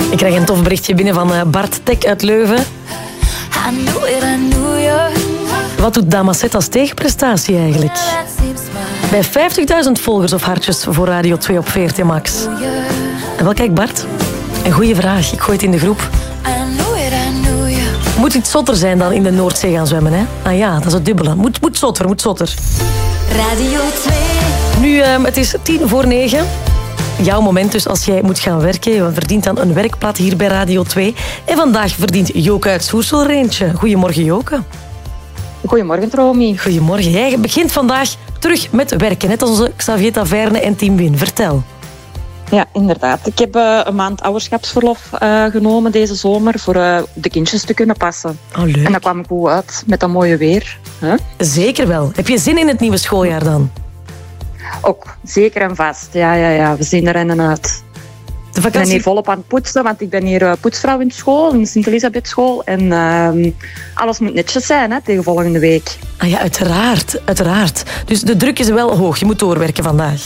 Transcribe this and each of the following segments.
Ik krijg een tof berichtje binnen van Bart Tek uit Leuven. Wat doet Damaset als tegenprestatie eigenlijk? Bij 50.000 volgers of hartjes voor Radio 2 op VRT Max. En wel, kijk Bart, een goede vraag. Ik gooi het in de groep. Moet iets zotter zijn dan in de Noordzee gaan zwemmen, hè? Ah ja, dat is het dubbele. Moet zotter. Radio 2. Nu, het is 8:50. Jouw moment dus als jij moet gaan werken. Je verdient dan een werkplaat hier bij Radio 2. En vandaag verdient Joke uit Soersel er eentje. Goedemorgen, Joke. Goedemorgen, Romy. Goedemorgen. Jij begint vandaag terug met werken. Net als onze Xavier Taverne en Team Win. Vertel. Ja, inderdaad. Ik heb een maand ouderschapsverlof genomen deze zomer voor de kindjes te kunnen passen. Oh, leuk. En dat kwam goed uit met dat mooie weer. Huh? Zeker wel. Heb je zin in het nieuwe schooljaar dan? Ook, zeker en vast. Ja. We zien er en uit. De vakantie... Ik ben hier volop aan het poetsen, want ik ben hier poetsvrouw in school, in de Sint-Elisabeth-school. En alles moet netjes zijn tegen volgende week. Ah ja, uiteraard. Dus de druk is wel hoog. Je moet doorwerken vandaag.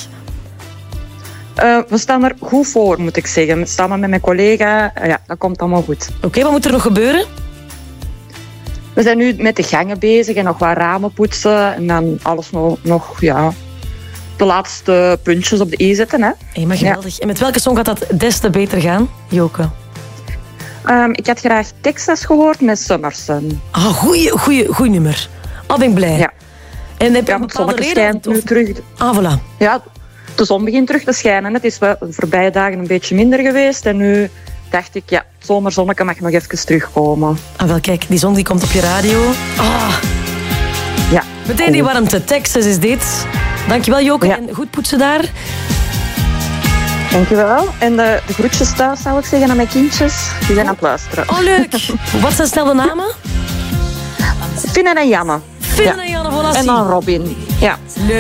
We staan er goed voor, moet ik zeggen. Samen met mijn collega, ja, dat komt allemaal goed. Oké, wat moet er nog gebeuren? We zijn nu met de gangen bezig en nog wat ramen poetsen. En dan alles nog de laatste puntjes op de i zetten. Hè. Hey, maar geweldig. Ja. En met welke song gaat dat des te beter gaan, Joke? Ik had graag Texas gehoord met Summerson. Ah, goeie nummer. Al ben ik blij. Ja. En heb je een het bepaalde zonnetje reden? schijnt nu terug. Ah, voilà. Ja, de zon begint terug te schijnen. Het is wel de voorbije dagen een beetje minder geweest. En nu dacht ik, ja, het zomerzonnetje mag nog even terugkomen. Ah, wel, kijk, die zon die komt op je radio. Ah. Ja. Meteen die warmte. Texas is dit. Dankjewel, Joke. Ja. En goed poetsen daar. Dankjewel. En de groetjes thuis, zou ik zeggen, aan mijn kindjes. Die zijn aan het luisteren. Oh, leuk. Wat zijn snel de namen? Finn en Janne. Finn en Janne, voilà. En dan Robin. Ja. Leuk.